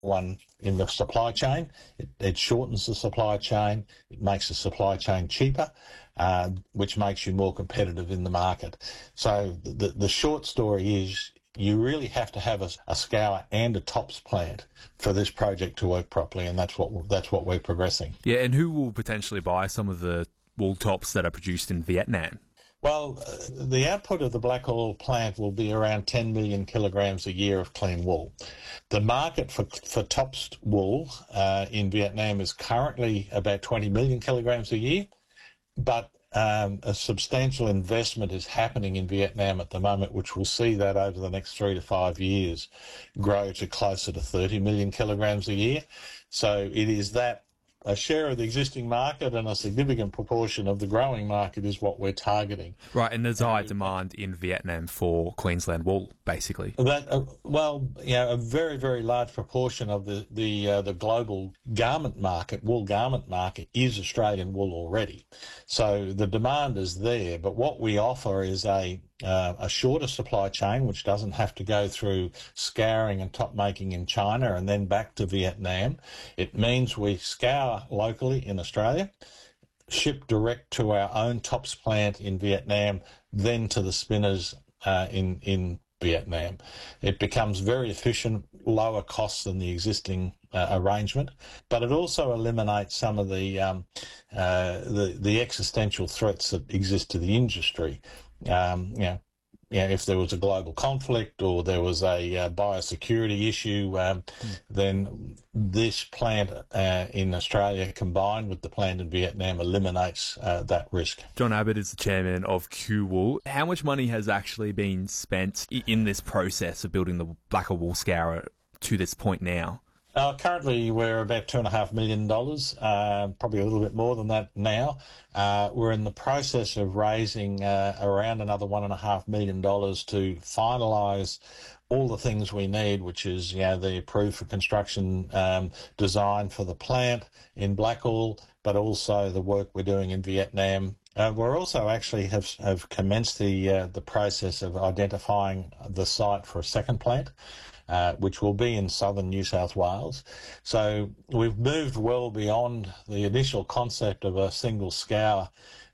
one in the supply chain. It shortens the supply chain. It makes the supply chain cheaper, which makes you more competitive in the market. So the short story is you really have to have a scour and a tops plant for this project to work properly, and that's what we're progressing. Yeah, and who will potentially buy some of the wool tops that are produced in Vietnam? Well, the output of the Blackall plant will be around 10 million kilograms a year of clean wool. The market for tops wool in Vietnam is currently about 20 million kilograms a year, but a substantial investment is happening in Vietnam at the moment, which will see that over the next 3 to 5 years grow to closer to 30 million kilograms a year. So it is that a share of the existing market and a significant proportion of the growing market is what we're targeting. Right, and there's high demand in Vietnam for Queensland wool, basically. That a very, very large proportion of the global garment market, wool garment market, is Australian wool already. So the demand is there, but what we offer is a shorter supply chain, which doesn't have to go through scouring and top making in China and then back to Vietnam. It means we scour locally in Australia, ship direct to our own tops plant in Vietnam, then to the spinners in Vietnam. It becomes very efficient, lower costs than the existing arrangement, but it also eliminates some of the existential threats that exist to the industry. If there was a global conflict or there was a biosecurity issue, then this plant in Australia combined with the plant in Vietnam eliminates that risk. John Abbott is the chairman of Q Wool. How much money has actually been spent in this process of building the Blackall wool scourer to this point now? Currently, we're about $2.5 million, probably a little bit more than that now. We're in the process of raising around another $1.5 million to finalise all the things we need, which is the approved for construction design for the plant in Blackall, but also the work we're doing in Vietnam. We're also actually have commenced the process of identifying the site for a second plant, which will be in southern New South Wales. So we've moved well beyond the initial concept of a single scour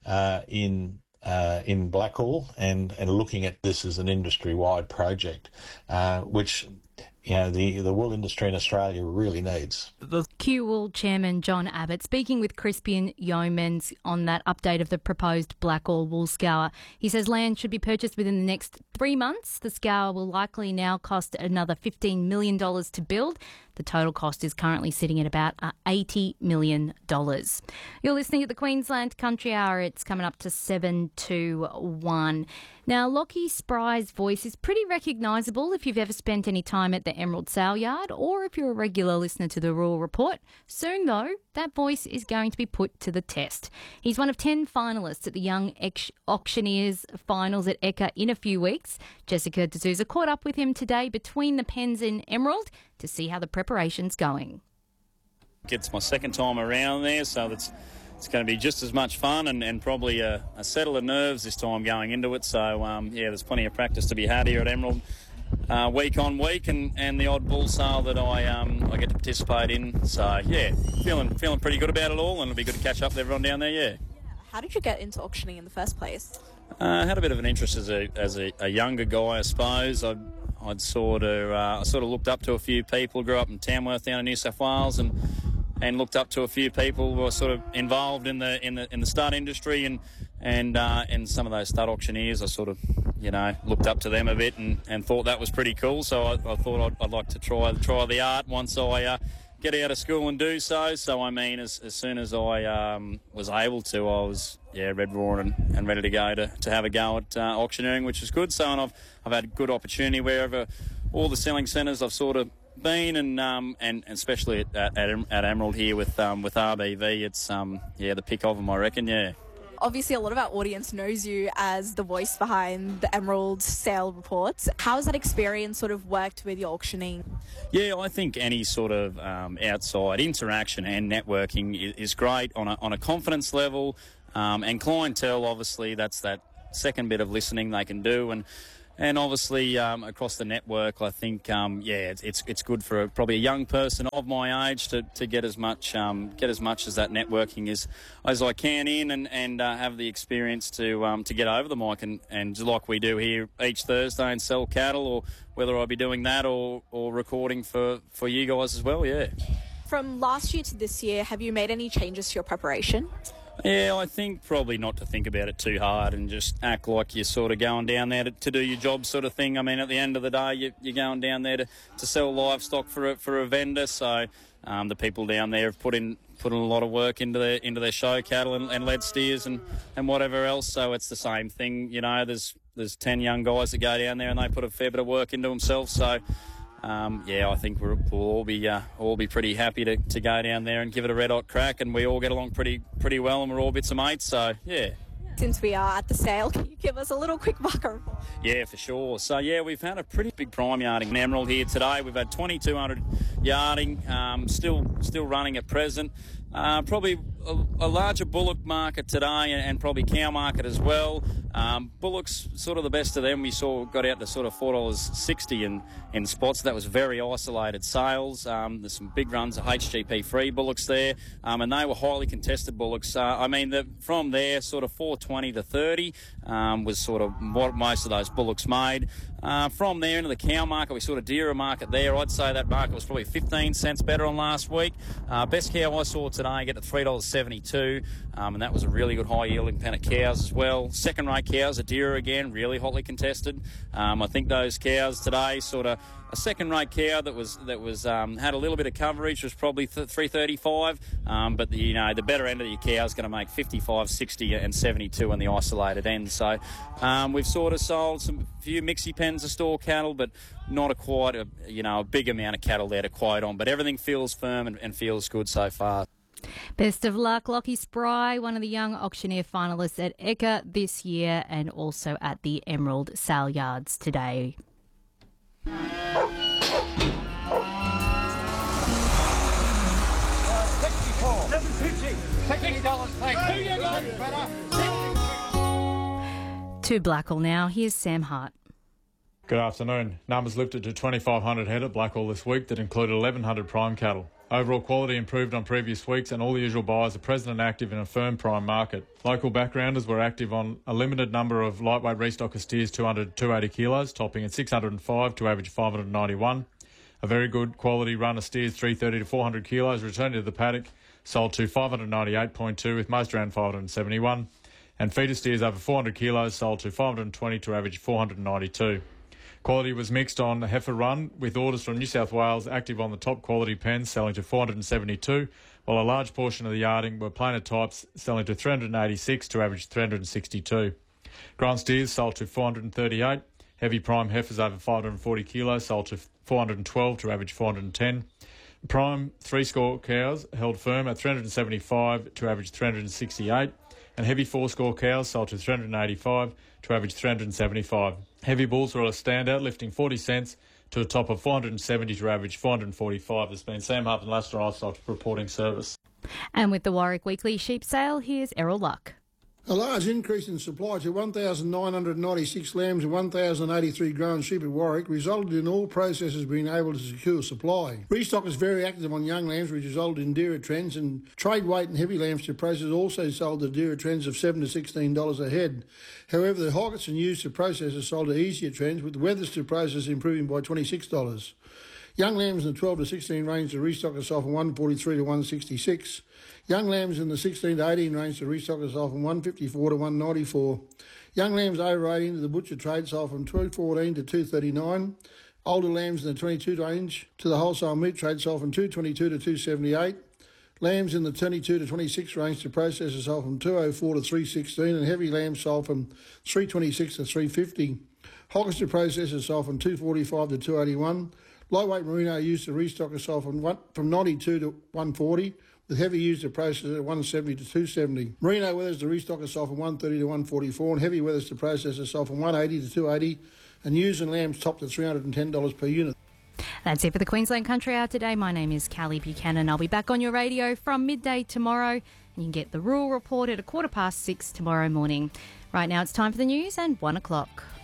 in Blackall and looking at this as an industry-wide project, which the wool industry in Australia really needs. Q Wool Chairman John Abbott speaking with Crispian Yeomans on that update of the proposed Blackall wool scour. He says land should be purchased within the next 3 months. The scour will likely now cost another $15 million to build. The total cost is currently sitting at about $80 million. You're listening to the Queensland Country Hour. It's coming up to 7 to 1. Now, Lockie Spry's voice is pretty recognisable if you've ever spent any time at the Emerald Sale Yard or if you're a regular listener to the Rural Report. Soon, though, that voice is going to be put to the test. He's one of 10 finalists at the Young Auctioneers Finals at Ekka in a few weeks. Jessica D'Souza caught up with him today between the pens in Emerald to see how the preparation's going. It's my second time around there, so it's going to be just as much fun and probably a settle of nerves this time going into it. So, there's plenty of practice to be had here at Emerald week on week and the odd bull sale that I get to participate in. So, feeling pretty good about it all, and it'll be good to catch up with everyone down there, How did you get into auctioning in the first place? I had a bit of an interest as a younger guy, I suppose. I'd sort of looked up to a few people. Grew up in Tamworth down in New South Wales, and looked up to a few people who were sort of involved in the stud industry and some of those stud auctioneers. I sort of looked up to them a bit and thought that was pretty cool. So I thought I'd like to try the art once I get out of school and do so. So I mean, as soon as I was able to, I was red raw and ready to go to have a go at auctioneering, which is good. So and I've had a good opportunity wherever all the selling centres I've sort of been and especially at Emerald here with RBV. It's the pick of them, I reckon. Obviously, a lot of our audience knows you as the voice behind the Emerald sale reports. How has that experience sort of worked with your auctioning? I think any sort of outside interaction and networking is great on a confidence level, and clientele, obviously, that's that second bit of listening they can do. And And obviously across the network, I think it's good for probably a young person of my age to get as much as that networking as I can in and have the experience to get over the mic and like we do here each Thursday and sell cattle, or whether I be doing that or recording for you guys as well. Yeah. From last year to this year, have you made any changes to your preparation? Yeah, I think probably not to think about it too hard and just act like you're sort of going down there to do your job sort of thing. I mean, at the end of the day, you're going down there to sell livestock for a vendor. So the people down there have put in a lot of work into their show cattle and lead steers and whatever else. So it's the same thing. You know, there's 10 young guys that go down there and they put a fair bit of work into themselves. So I think we'll all be pretty happy to go down there and give it a red hot crack, and we all get along pretty well, and we're all bits of mates. So yeah. Since we are at the sale, can you give us a little quick bucker report? Yeah, for sure. So yeah, we've had a pretty big prime yarding in Emerald here today. We've had 2,200 yarding, still running at present. Probably a larger bullock market today and probably cow market as well. Bullocks, sort of the best of them, got out to sort of $4.60 in spots. That was very isolated sales. There's some big runs of HGP free bullocks there, and they were highly contested bullocks. From there, sort of $4.20 to $30 was sort of what most of those bullocks made. From there into the cow market, we sort of dearer market there. I'd say that market was probably 15 cents better on last week. Best cow I saw today get to $3.72, and that was a really good high yielding pen of cows as well. Second rate cows, a dearer again, really hotly contested. I think those cows today, sort of a second rate cow that was had a little bit of coverage was probably $3.35, but the better end of your cow is going to make 55, 60 and 72 on the isolated end. So we've sort of sold a few mixie pens of store cattle, but not a big amount of cattle there to quote on. But everything feels firm and feels good so far. Best of luck, Lockie Spry, one of the young auctioneer finalists at Ekka this year and also at the Emerald Sale Yards today. To Blackall now. Here's Sam Hart. Good afternoon. Numbers lifted to 2,500 head at Blackall this week that included 1,100 prime cattle. Overall quality improved on previous weeks and all the usual buyers are present and active in a firm prime market. Local backgrounders were active on a limited number of lightweight restocker steers 200 to 280 kilos, topping at 605 to average 591. A very good quality run of steers 330 to 400 kilos returned to the paddock, sold to 598.2 with most around 571. And feeder steers over 400 kilos sold to 520 to average 492. Quality was mixed on the heifer run, with orders from New South Wales active on the top quality pens selling to 472, while a large portion of the yarding were plainer types selling to 386 to average 362. Grand steers sold to 438, heavy prime heifers over 540 kilos sold to 412 to average 410. Prime three-score cows held firm at 375 to average 368, and heavy four-score cows sold to 385 to average 375. Heavy bulls were a standout, lifting 40 cents to a top of 470 to average 445. There's been Sam Hart and Lester Livestock reporting service. And with the Warwick Weekly Sheep Sale, here's Errol Luck. A large increase in supply to 1,996 lambs and 1,083 grown sheep at Warwick resulted in all processors being able to secure supply. Restock is very active on young lambs, which resulted in dearer trends, and trade weight and heavy lambs to processors also sold at dearer trends of $7 to $16 a head. However, the hoggets and ewes to processors sold at easier trends, with the wethers to processors improving by $26. Young lambs in the 12 to 16 range to restock are sold from $143 to $166. Young lambs in the 16 to 18 range to restock are sold from $154 to $194. Young lambs over 18 to the butcher trade sold from $214 to $239. Older lambs in the 22 range to the wholesale meat trade sold from $222 to $278. Lambs in the 22 to 26 range to processors sold from $204 to $316, and heavy lambs sold from $326 to $350. Hoggets to processors sold from $245 to $281. Lightweight merino used to restock are sold from 92 to 140, with heavy used to process at 170 to 270. Merino wethers to restock are sold from 130 to 144, and heavy wethers to process are sold from 180 to 280, and ewes and lambs topped at $310 per unit. That's it for the Queensland Country Hour today. My name is Callie Buchanan. I'll be back on your radio from midday tomorrow, and you can get the Rural Report at 6:15 tomorrow morning. Right now it's time for the news and 1 o'clock.